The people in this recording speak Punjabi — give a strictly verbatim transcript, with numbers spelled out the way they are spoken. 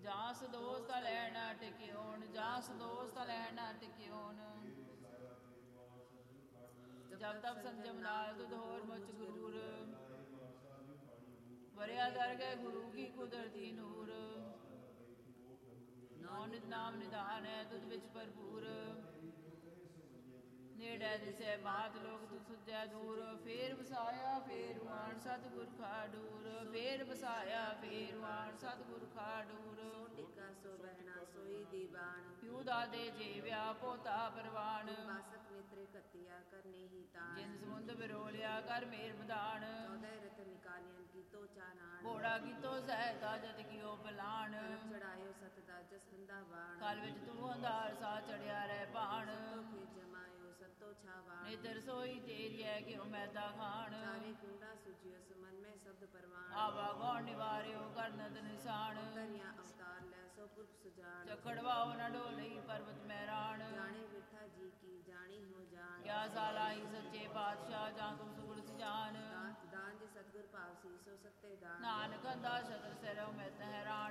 ਜਾਂ ਸਦੋਸ ਤਾ ਲੈ ਨਾ ਟਿਕਿਓਣ, ਜਾਂ ਸਦੋਸ ਤਾ ਲੈ ਨਾ ਟਿਕਿਓਣ। ਜਬ ਤਬ ਸੰਜਮ ਨਾਲ ਤੁਧ ਹੋਰ ਮੁਚ ਗੁਰੂਰ, ਵਰਿਆ ਦਰ ਗਏ ਗੁਰੂ ਕੀ ਕੁਦਰਤੀ ਨੂਰ। ਨੌ ਨਿਤ ਨਾਮ ਨਿਧਾਨ ਹੈ ਤੁਧ ਵਿੱਚ ਭਰਪੂਰ, ਨੇੜੇ ਦਿਸੈ ਬਾਤ ਲੋਕ ਤੁਧ ਸੁਝੈ ਦੂਰ। ਫੇਰ ਵਸਾਇਆ ਫੇਰ ਉਆਣ ਸਤਿਗੁਰ ਖਾਡੂਰ, ਫੇਰ ਵਸਾਇਆ ਫੇਰ ਉਆਣ ਸਤਿਗੁਰ ਖਾਡੂਰ। ਸੋ ਟਿਕਾ ਸੋ ਬਹਿਣਾ ਸੋਈ ਦੀਵਾਨ, ਪਿਉ ਦਾਦੇ ਜੀਵਿਆ ਪੋਤਾ ਪਰਵਾਨ। ਬਾਸਕ ਨੇਤਰੇ ਕਤਿਆ ਕਰਨੇ ਹੀ ਤਾਣ, ਜਿਨ ਸਮੁੰਦ ਬਿਰੋਲਿਆ ਕਰ ਮੇਰ ਮਦਾਨ। ਚੌਦਹ ਰਤ ਨਿਕਾਲਿਆਨ ਕੀਤੋ ਚਾਨਾਣ, ਘੋੜਾ ਕੀਤੋ ਸਹਿਤਾ ਜਤ ਕੀਓ ਪਲਾਣ। ਕਲਮ ਚੜਾਇਓ ਸਤ ਦਾ ਜਸ ਹੰਦਾ ਬਾਣ, ਕਲ ਵਿੱਚ ਤੂੰ ਅੰਧਾਰ ਸਾ ਚੜਿਆ ਰਹਿ ਬਾਣ। ਸਤੋ ਖੇ ਜਮਾਇਓ ਸਤੋ ਛਾਵਾਣ, ਨੇਤਰ ਸੋਈ ਤੇਰੀ ਹੈ ਕਿਉ ਮੈਦਾ ਖਾਣ। ਚਾਰੇ ਕੁੰਡਾ ਸੁਜਿਓ ਸੁਮਨ ਮੈਂ ਸ਼ਬਦ ਪਰਵਾਣ, ਆਵਾ ਗੌਣ ਨਿਵਾਰਿਓ ਕਰਨਤ ਨਿਸ਼ਾਨ। ਕਰਿਆ ਅਵਤਾਰ ਲੈ ਸੋ ਪੁਰਖ ਸੁਜਾਨ, ਚਖੜਵਾਓ ਨ ਡੋਲਈ ਪਰਬਤ ਮਹਿਰਾਣ। ਜਾਣੇ ਮਿੱਠਾ ਜੀ ਕੀ ਜਾਣੀ ਹੋ ਜਾਣ, ਕਿਆ ਸਾਲਾ ਹੀ ਸੱਚੇ ਪਾਤਸ਼ਾਹ ਜਾਂ ਤੂੰ ਸੁਗੁਰਤ ਜਾਨ। ਦਾਨ ਦਾਨ ਜੇ ਸਤਿਗੁਰ ਭਾਵ ਸੀ ਸੋ ਸੱਤੇ ਦਾਨ, ਨਾਨਕ ਅੰਦਾ ਸ਼ਤਰ ਸਿਰੋ ਮੈਂ ਹੈਰਾਨ।